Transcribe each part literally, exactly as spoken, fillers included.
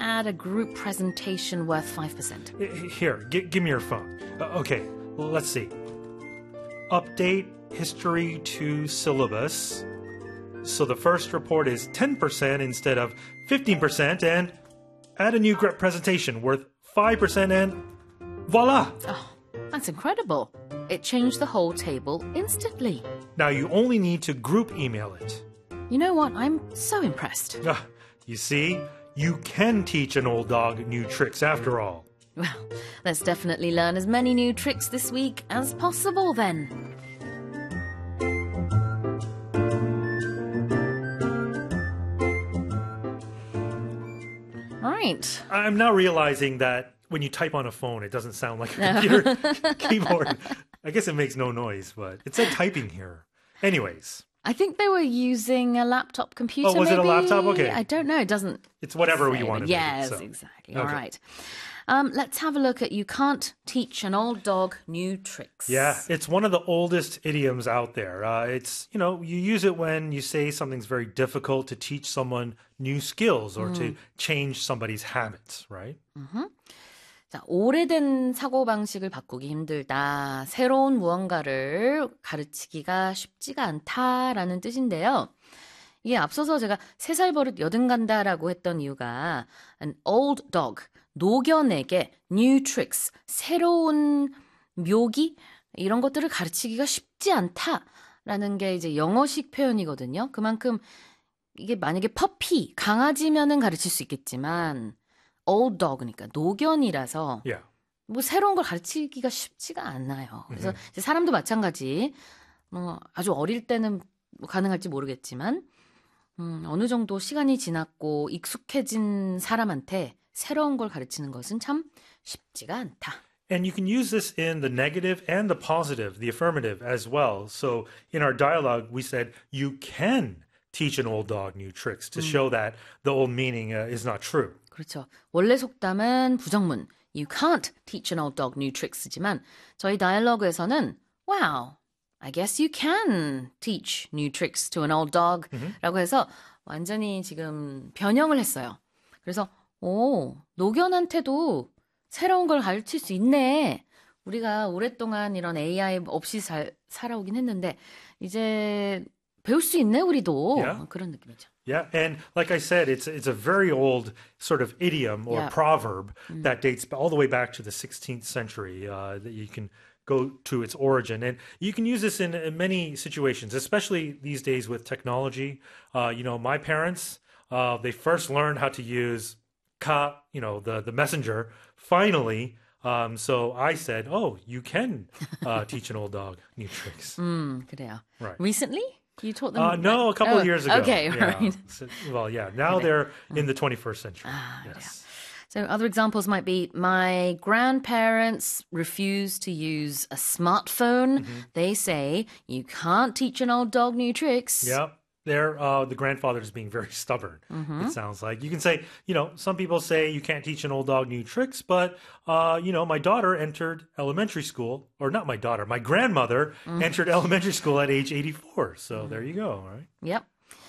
add a group presentation worth five percent? Here, g- give me your phone. Uh, okay, well, let's see. Update history to syllabus. So the first report is ten percent instead of fifteen percent, and add a new group presentation worth five percent, and voila! Oh, that's incredible. It changed the whole table instantly. Now you only need to group email it. You know what? I'm so impressed. Ah, you see, you can teach an old dog new tricks after all. Well, let's definitely learn as many new tricks this week as possible then. All right. I'm now realizing that when you type on a phone, it doesn't sound like a computer keyboard. I guess it makes no noise, but it said typing here. Anyways. I think they were using a laptop computer. Oh, was maybe? it a laptop? Okay. I don't know. It doesn't. It's whatever say, you want to Yes, make it, so. exactly. All Okay. right. Um, let's have a look at you can't teach an old dog new tricks. Yeah, it's one of the oldest idioms out there. Uh, it's, you know, you use it when you say something's very difficult to teach someone new skills or to change somebody's habits, right? Mm-hmm. 자, 오래된 사고방식을 바꾸기 힘들다. 새로운 무언가를 가르치기가 쉽지가 않다라는 뜻인데요. 이게 앞서서 제가 세 살 버릇 여든 간다라고 했던 이유가 an old dog, 노견에게 new tricks, 새로운 묘기 이런 것들을 가르치기가 쉽지 않다라는 게 이제 영어식 표현이거든요. 그만큼 이게 만약에 퍼피, 강아지면은 가르칠 수 있겠지만 old dog니까 노견이라서 Yeah. 뭐 새로운 걸 가르치기가 쉽지가 않아요. 그래서 이제 사람도 마찬가지. 뭐 아주 어릴 때는 뭐 가능할지 모르겠지만 음, 어느 정도 시간이 지났고 익숙해진 사람한테 새로운 걸 가르치는 것은 참 쉽지가 않다. And you can use this in the negative and the positive, the affirmative as well. So in our dialogue, we said you can teach an old dog new tricks to show that the old meaning uh, is not true. 그렇죠. 원래 속담은 부정문 You can't teach an old dog new tricks지만 저희 다이얼로그에서는 Wow, I guess you can teach new tricks to an old dog 라고 해서 완전히 지금 변형을 했어요. 그래서 오, 노견한테도 새로운 걸 가르칠 수 있네. 우리가 오랫동안 이런 에이아이 없이 살, 살아오긴 했는데 이제 배울 수 있네 우리도. Yeah. 그런 느낌이죠. Yeah, and like I said, it's it's a very old sort of idiom or Yeah. proverb that dates all the way back to the sixteenth century. Uh, that you can go to its origin, and you can use this in, in many situations, especially these days with technology. Uh, you know, my parents, uh, they first learned how to use ka, you know, the the messenger. Finally, um, so I said, "Oh, you can uh, teach an old dog new tricks." 음, 그래요. Right. Recently? You taught them? Uh, no, a couple Oh, of years ago. Okay, yeah. right. So- well, yeah. Now they're in the twenty-first century. Yes. So other examples might be my grandparents refuse to use a smartphone. They say you can't teach an old dog new tricks. Yeah. They're, uh, the grandfather is being very stubborn, it sounds like. You can say, you know, some people say you can't teach an old dog new tricks, but, uh, you know, my daughter entered elementary school, or not my daughter, my grandmother entered elementary school at age eighty-four. So there you go, right? Yep.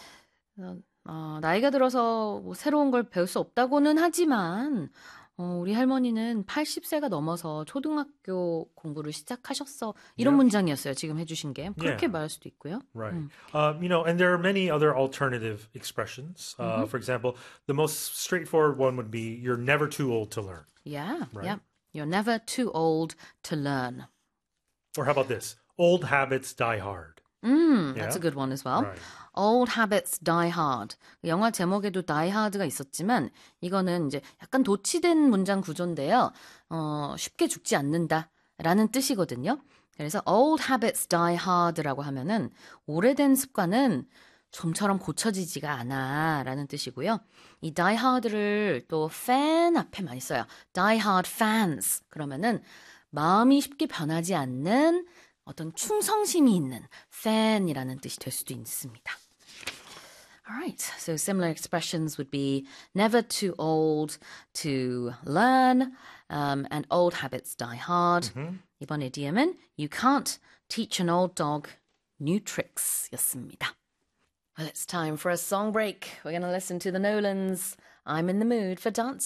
어, 어, 나이가 들어서 뭐 새로운 걸 배울 수 없다고는 하지만 어, 우리 할머니는 팔십 세가 넘어서 초등학교 공부를 시작하셨어. 이런 Yeah. 문장이었어요. 지금 해주신 게. 그렇게 Yeah. 말할 수도 있고요. Right. Um, you know, and there are many other alternative expressions. Uh, For example, the most straightforward one would be, you're never too old to learn. Yeah, Right. yeah. You're never too old to learn. Or how about this? Old habits die hard. 음, that's Yeah? a good one as well. Right. Old habits die hard. 영화 제목에도 die hard가 있었지만 이거는 이제 약간 도치된 문장 구조인데요. 어, 쉽게 죽지 않는다라는 뜻이거든요. 그래서 old habits die hard라고 하면은 오래된 습관은 좀처럼 고쳐지지가 않아라는 뜻이고요. 이 die hard를 또 fan 앞에 많이 써요. die hard fans. 그러면은 마음이 쉽게 변하지 않는 어떤 충성심이 있는 fan이라는 뜻이 될 수도 있습니다. Alright, so similar expressions would be never too old to learn, um, and old habits die hard. 이번 idiom은 you can't teach an old dog new tricks 였습니다. Well, it's time for a song break. We're going to listen to the Nolans. I'm in the mood for dancing.